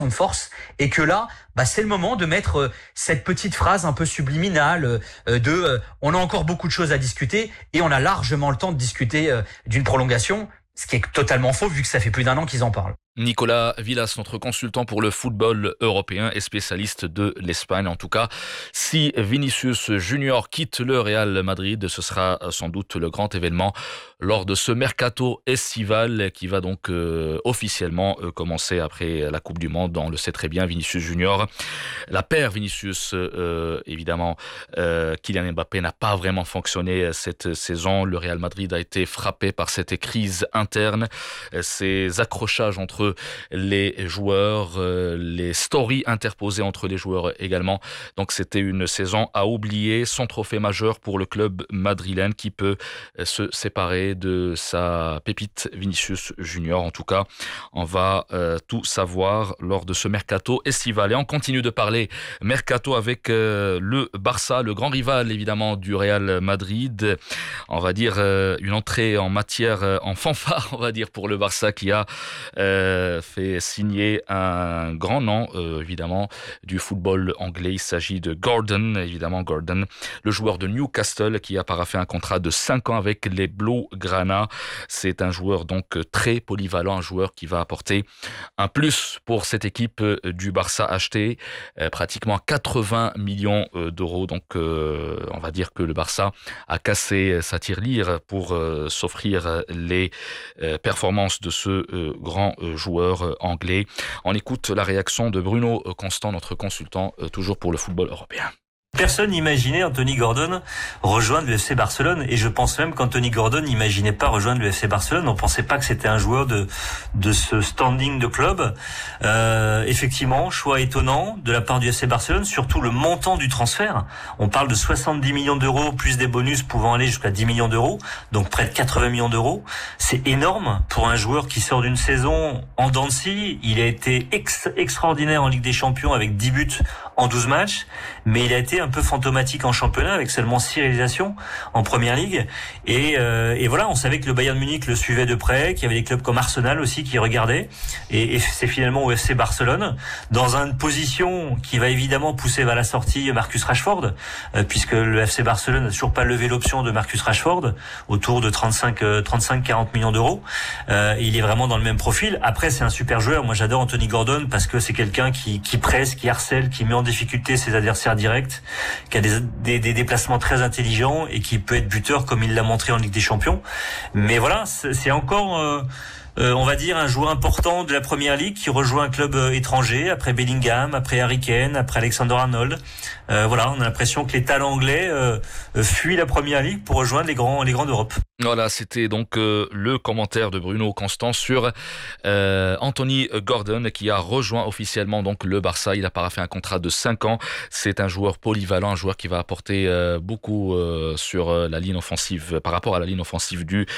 de force et que là, c'est le moment de mettre cette petite phrase un peu subliminale on a encore beaucoup de choses à discuter et on a largement le temps de discuter d'une prolongation, ce qui est totalement faux vu que ça fait plus d'un an qu'ils en parlent. Nicolas Villas, notre consultant pour le football européen et spécialiste de l'Espagne. En tout cas, si Vinicius Junior quitte le Real Madrid, ce sera sans doute le grand événement lors de ce mercato estival qui va donc officiellement commencer après la Coupe du Monde. On le sait très bien, Vinicius Junior, la paire Vinicius, évidemment, Kylian Mbappé n'a pas vraiment fonctionné cette saison. Le Real Madrid a été frappé par cette crise interne, ces accrochages entre les joueurs, les stories interposées entre les joueurs également. Donc c'était une saison à oublier, sans trophée majeur pour le club madrilène qui peut se séparer de sa pépite Vinicius Junior. En tout cas, on va tout savoir lors de ce mercato estival. Et on continue de parler mercato avec le Barça, le grand rival évidemment du Real Madrid. On va dire une entrée en fanfare, on va dire, pour le Barça qui a fait signer un grand nom, évidemment, du football anglais. Il s'agit de Gordon, le joueur de Newcastle qui a paraphé un contrat de 5 ans avec les Blaugrana. C'est un joueur donc très polyvalent, un joueur qui va apporter un plus pour cette équipe du Barça, acheté pratiquement 80 millions d'euros. Donc on va dire que le Barça a cassé sa tirelire pour s'offrir les performances de ce grand joueur anglais. On écoute la réaction de Bruno Constant, notre consultant toujours pour le football européen. Personne n'imaginait Anthony Gordon rejoindre le FC Barcelone, et je pense même qu'Anthony Gordon n'imaginait pas rejoindre le FC Barcelone. On pensait pas que c'était un joueur de ce standing de club. Effectivement, choix étonnant de la part du FC Barcelone, surtout le montant du transfert. On parle de 70 millions d'euros plus des bonus pouvant aller jusqu'à 10 millions d'euros, donc près de 80 millions d'euros. C'est énorme pour un joueur qui sort d'une saison en dents de scie. Il a été extraordinaire en Ligue des Champions avec 10 buts en 12 matchs, mais il a été un peu fantomatique en championnat avec seulement 6 réalisations en première ligue. Et voilà, on savait que le Bayern Munich le suivait de près, qu'il y avait des clubs comme Arsenal aussi qui regardaient. Et c'est finalement au FC Barcelone, dans une position qui va évidemment pousser vers la sortie Marcus Rashford, puisque le FC Barcelone n'a toujours pas levé l'option de Marcus Rashford, autour de 35-40 millions d'euros. Il est vraiment dans le même profil. Après, c'est un super joueur. Moi, j'adore Anthony Gordon parce que c'est quelqu'un qui presse, qui harcèle, qui met en difficulté ses adversaires directs, qui a des déplacements très intelligents et qui peut être buteur comme il l'a montré en Ligue des Champions. Mais voilà, c'est encore on va dire un joueur important de la Première Ligue qui rejoint un club étranger après Bellingham, après Harry Kane, après Alexander-Arnold. Voilà, on a l'impression que les talents anglais fuient la Première Ligue pour rejoindre les grands d'Europe. Voilà, c'était donc le commentaire de Bruno Constant sur Anthony Gordon qui a rejoint officiellement donc le Barça. Il a paraphé un contrat de 5 ans. C'est un joueur polyvalent, un joueur qui va apporter beaucoup sur la ligne offensive, par rapport à la ligne offensive du